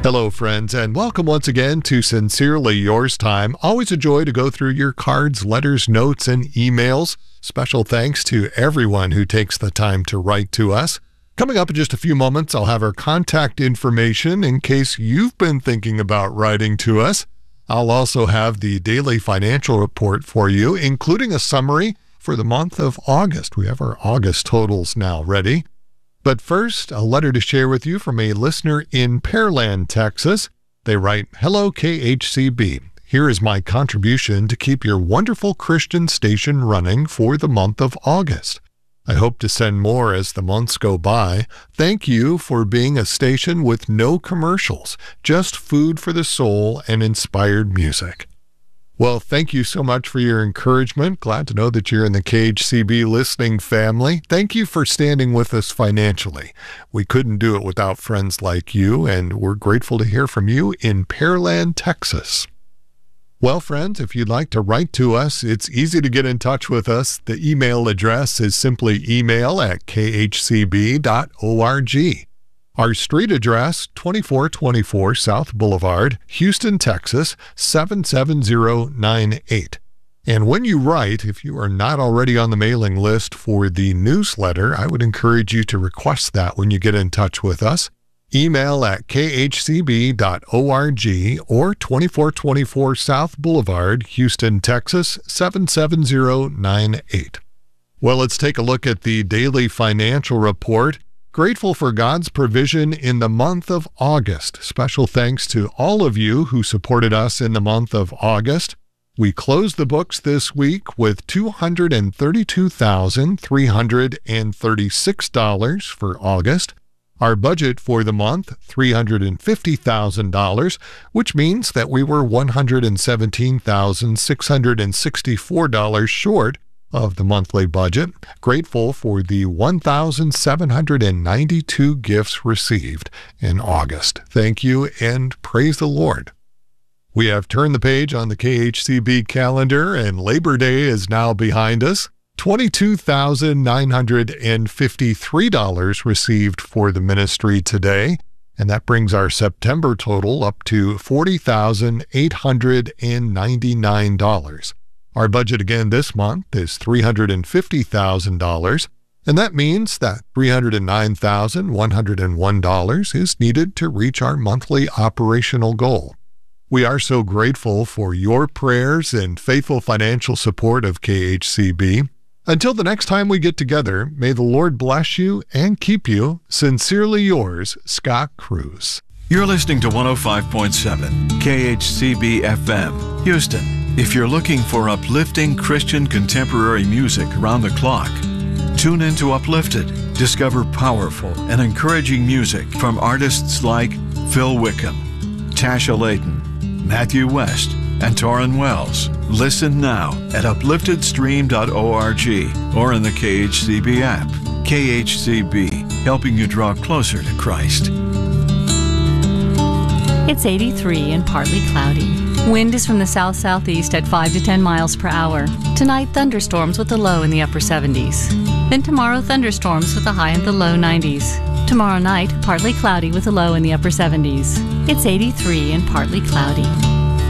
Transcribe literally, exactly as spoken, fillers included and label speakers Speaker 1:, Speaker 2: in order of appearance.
Speaker 1: Hello, friends, and welcome once again to Sincerely Yours Time. Always a joy to go through your cards, letters, notes, and emails. Special thanks to everyone who takes the time to write to us. Coming up in just a few moments, I'll have our contact information in case you've been thinking about writing to us. I'll also have the daily financial report for you, including a summary for the month of August. We have our August totals now ready. But first, a letter to share with you from a listener in Pearland, Texas. They write, "Hello, K H C B. Here is my contribution to keep your wonderful Christian station running for the month of August. I hope to send more as the months go by. Thank you for being a station with no commercials, just food for the soul and inspired music." Well, thank you so much for your encouragement. Glad to know that you're in the K H C B listening family. Thank you for standing with us financially. We couldn't do it without friends like you, and we're grateful to hear from you in Pearland, Texas. Well, friends, if you'd like to write to us, it's easy to get in touch with us. The email address is simply email at k h c b dot org. Our street address, twenty-four twenty-four South Boulevard, Houston, Texas, seven seven zero nine eight. And when you write, if you are not already on the mailing list for the newsletter, I would encourage you to request that when you get in touch with us. Email at k h c b dot org or twenty-four twenty-four South Boulevard, Houston, Texas, seven seven zero nine eight. Well, let's take a look at the daily financial report. Grateful for God's provision in the month of August. Special thanks to all of you who supported us in the month of August. We closed the books this week with two hundred thirty-two thousand three hundred thirty-six dollars for August. Our budget for the month, three hundred fifty thousand dollars, which means that we were one hundred seventeen thousand six hundred sixty-four dollars short of the monthly budget. Grateful for the one thousand seven hundred ninety-two gifts received in August. Thank you and praise the Lord. We have turned the page on the K H C B calendar, and Labor Day is now behind us. twenty-two thousand nine hundred fifty-three dollars received for the ministry today, and that brings our September total up to forty thousand eight hundred ninety-nine dollars. Our budget again this month is three hundred fifty thousand dollars, and that means that three hundred nine thousand one hundred one dollars is needed to reach our monthly operational goal. We are so grateful for your prayers and faithful financial support of K H C B. Until the next time we get together, may the Lord bless you and keep you. Sincerely yours, Scott Cruz.
Speaker 2: You're listening to one oh five point seven K H C B F M, Houston. If you're looking for uplifting Christian contemporary music around the clock, tune into Uplifted. Discover powerful and encouraging music from artists like Phil Wickham, Tasha Layton, Matthew West, and Torrin Wells. Listen now at uplifted stream dot org or in the K H C B app. K H C B, helping you draw closer to Christ.
Speaker 3: It's eighty-three and partly cloudy. Wind is from the south-southeast at five to ten miles per hour. Tonight, thunderstorms with the low in the upper seventies. Then tomorrow, thunderstorms with the high in the low nineties. Tomorrow night, partly cloudy with a low in the upper seventies. It's eighty-three and partly cloudy.